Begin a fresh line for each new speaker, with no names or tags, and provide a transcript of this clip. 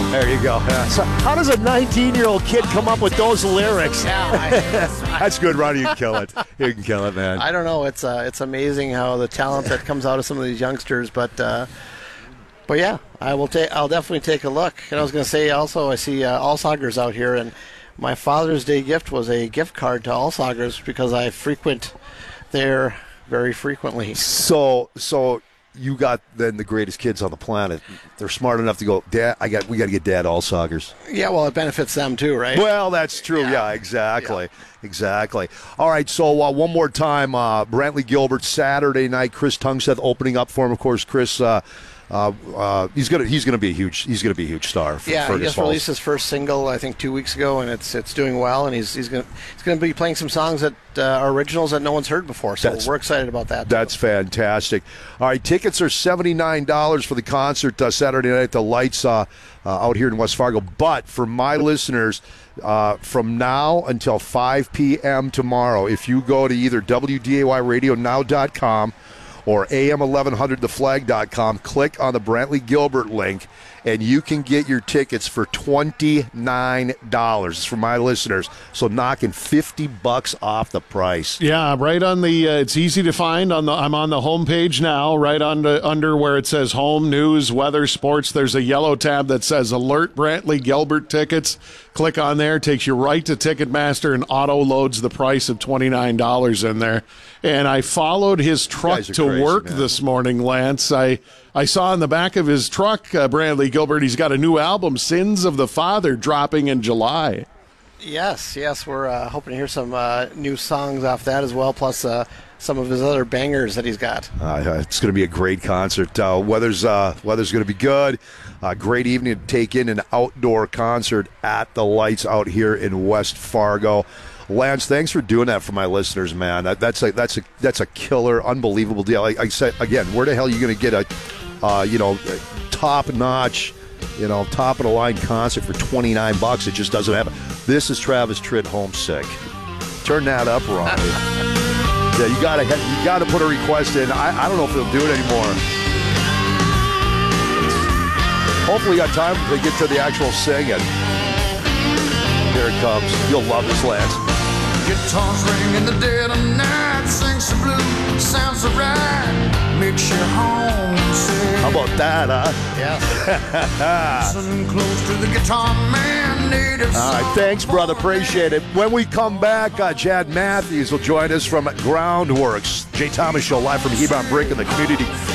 There you go. Yeah. So how does a 19-year-old kid come up with those lyrics?
Yeah,
That's good, Ronnie. You can kill it. You can kill it, man.
I don't know. It's amazing how the talent that comes out of some of these youngsters, but yeah, I'll definitely take a look. And I was going to say also, I see Allsagers out here, and my Father's Day gift was a gift card to Allsagers because I frequent there very frequently.
So you got then the greatest kids on the planet. They're smart enough to go, Dad, we got to get Dad Allsagers.
Yeah, well, it benefits them too, right?
Well, that's true. Yeah, exactly. Yeah. Exactly. All right, so one more time, Brantley Gilbert, Saturday night, Chris Tungseth opening up for him. Of course, Chris, he's gonna be a huge star. For
he just released his first single, I think, 2 weeks ago, and it's doing well. And he's gonna be playing some songs that are originals that no one's heard before. So we're excited about that.
That's fantastic. All right, tickets are $79 for the concert Saturday night at the Lights out here in West Fargo. But for my listeners, from now until 5 p.m. tomorrow, if you go to either WDAYRadioNow.com or AM1100theflag.com, click on the Brantley Gilbert link, and you can get your tickets for $29. It's for my listeners. So knocking $50 off the price.
Yeah, right on the it's easy to find I'm on the homepage now, right under where it says home, news, weather, sports. There's a yellow tab that says alert Brantley Gilbert tickets. Click on there, takes you right to Ticketmaster, and auto loads the price of $29 in there. And I followed his truck to work this morning, Lance. I saw in the back of his truck, Brantley Gilbert, he's got a new album, Sins of the Father, dropping in July.
Yes, we're hoping to hear some new songs off that as well, plus some of his other bangers that he's got.
It's going to be a great concert. Weather's going to be good. Great evening to take in an outdoor concert at the Lights out here in West Fargo. Lance, thanks for doing that for my listeners, man. That's a killer, unbelievable deal. I said again, where the hell are you going to get a top-notch, top of the line concert for $29? It just doesn't happen. This is Travis Tritt Homesick. Turn that up, Ronnie. Yeah, you gotta put a request in. I don't know if they'll do it anymore. Hopefully, you got time to get to the actual singing. Here it comes. You'll love this, Lance.
Guitars ring in the dead of night, sings the blues, sounds so right, makes you homesick.
How about that, huh?
Yes.
Listen close to the guitar man, native.
All right, thanks, brother. Appreciate it. When we come back, Chad Matthews will join us from Groundworks. Jay Thomas Show live from Hebron Brick in the Community